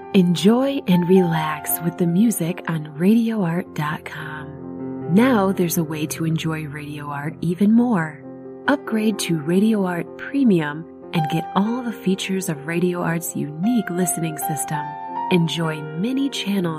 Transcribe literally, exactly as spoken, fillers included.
Enjoy and relax with the music on radio art dot com. Now there's a way to enjoy Radio Art even more. Upgrade to Radio Art Premium and get all the features of Radio Art's unique listening system. Enjoy many channels